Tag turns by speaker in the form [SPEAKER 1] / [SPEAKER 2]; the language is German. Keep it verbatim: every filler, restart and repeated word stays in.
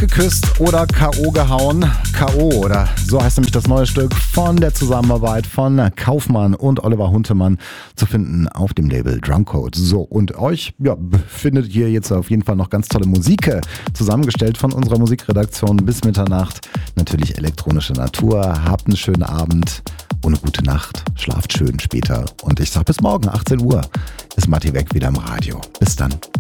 [SPEAKER 1] geküsst oder K O gehauen. K O, oder so heißt nämlich das neue Stück von der Zusammenarbeit von Kaufmann und Oliver Huntemann, zu finden auf dem Label Drumcode. So, und euch ja, findet ihr jetzt auf jeden Fall noch ganz tolle Musik zusammengestellt von unserer Musikredaktion bis Mitternacht. Natürlich elektronische Natur. Habt einen schönen Abend und eine gute Nacht. Schlaft schön später. Und ich sag bis morgen, achtzehn Uhr, ist Matti Weg wieder im Radio. Bis dann.